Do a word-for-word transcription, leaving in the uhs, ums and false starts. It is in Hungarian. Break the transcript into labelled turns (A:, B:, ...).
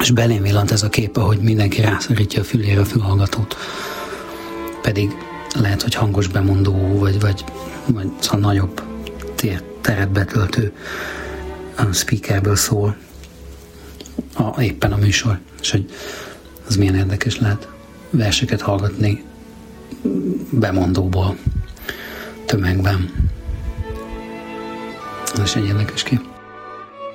A: és belém villant ez a kép, ahogy mindenki rászorítja a fülére a fülhallgatót. Pedig lehet, hogy hangos bemondó, vagy, vagy, vagy szóval nagyobb tér, teret betöltő speakerből szól a, éppen a műsor, és hogy az milyen érdekes lehet verseket hallgatni bemondóból, tömegben. Ez is egy érdekes kép.